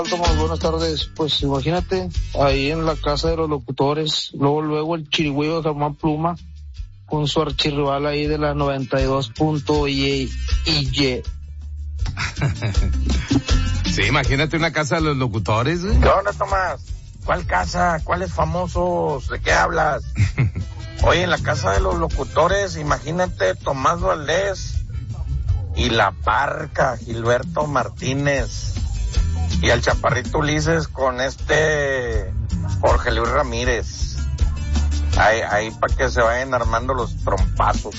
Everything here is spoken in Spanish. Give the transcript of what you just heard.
Tomás, buenas tardes. Pues imagínate, ahí en la casa de los locutores, luego el chirigüeyo de Germán Pluma, con su archirrival ahí de la 92.y. Sí, imagínate una casa de los locutores, güey. ¿Qué onda, Tomás? ¿Cuál casa? ¿Cuáles famosos? ¿De qué hablas? Oye, en la casa de los locutores, imagínate Tomás Valdés y La Parca, Gilberto Martínez, y al Chaparrito Ulises con Jorge Luis Ramírez. Ahí para que se vayan armando los trompazos.